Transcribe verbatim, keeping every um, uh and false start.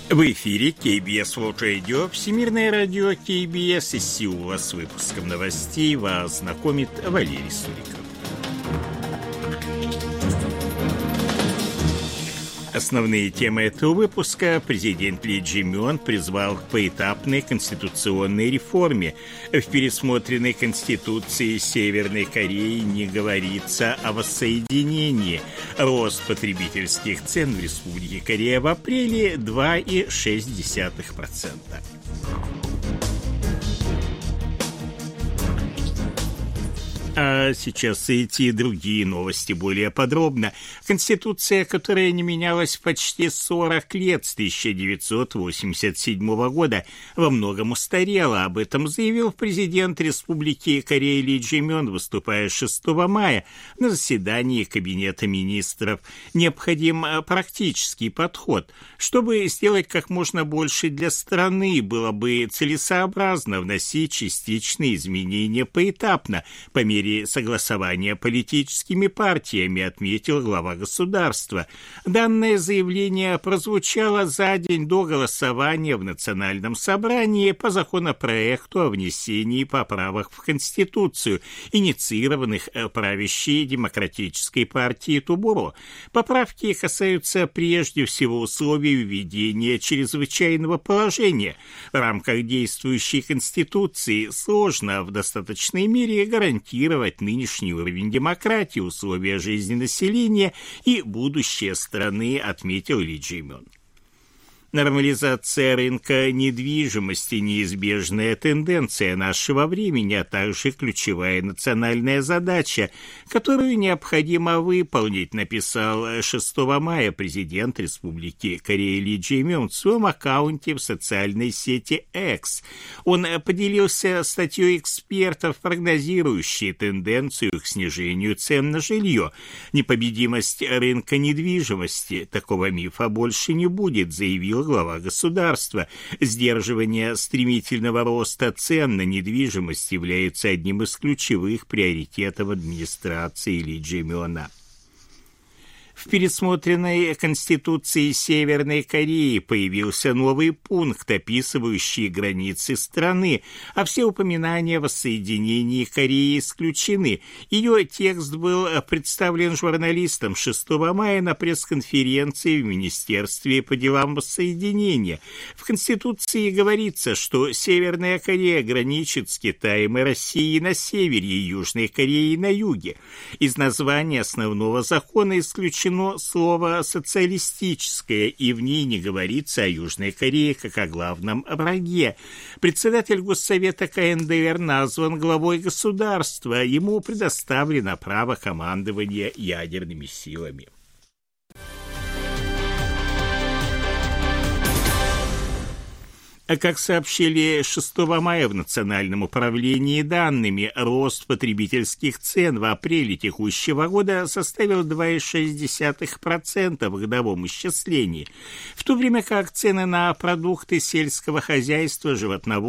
В эфире кей би эс World Radio, Всемирное радио кей би эс из Сеула. С выпуском новостей вас знакомит Валерий Суриков. Основные темы этого выпуска. Президент Ли Чжэ-мён призвал к поэтапной конституционной реформе. В пересмотренной Конституции Северной Кореи не говорится о воссоединении. Рост потребительских цен в Республике Корея в апреле два целых шесть десятых процента. А сейчас эти и другие новости более подробно. Конституция, которая не менялась почти сорок лет, с тысяча девятьсот восемьдесят седьмого года, во многом устарела. Об этом заявил президент Республики Корея Ли Чжэ-мён, выступая шестого мая на заседании Кабинета министров. Необходим практический подход. Чтобы сделать как можно больше для страны, было бы целесообразно вносить частичные изменения поэтапно, по мере согласования политическими партиями, отметил глава государства. Данное заявление прозвучало за день до голосования в Национальном собрании по законопроекту о внесении поправок в Конституцию, инициированных правящей Демократической партией Тубуро. Поправки касаются прежде всего условий введения чрезвычайного положения. В рамках действующей Конституции сложно в достаточной мере гарантировать нынешний уровень демократии, условия жизни населения и будущее страны, отметил Ли Чжэ-мён. Нормализация рынка недвижимости – неизбежная тенденция нашего времени, а также ключевая национальная задача, которую необходимо выполнить, написал шестого мая президент Республики Корея Ли Чжэ-мён в своем аккаунте в социальной сети X. Он поделился статьей экспертов, прогнозирующей тенденцию к снижению цен на жилье. Непобедимость рынка недвижимости – такого мифа больше не будет, заявил глава государства. Сдерживание стремительного роста цен на недвижимость является одним из ключевых приоритетов администрации Ли Чжэ-мёна. В пересмотренной Конституции Северной Кореи появился новый пункт, описывающий границы страны, а все упоминания о воссоединении Кореи исключены. Ее текст был представлен журналистам шестого мая на пресс-конференции в Министерстве по делам воссоединения. В Конституции говорится, что Северная Корея граничит с Китаем и Россией на севере и Южной Кореей на юге. Из названия основного закона исключено слово «социалистическое», и в ней не говорится о Южной Корее как о главном враге. Председатель Госсовета ка эн дэ эр назван главой государства, ему предоставлено право командования ядерными силами. Как сообщили шестого мая в Национальном управлении данными, рост потребительских цен в апреле текущего года составил два целых шесть десятых процента в годовом исчислении, в то время как цены на продукты сельского хозяйства, животноводства,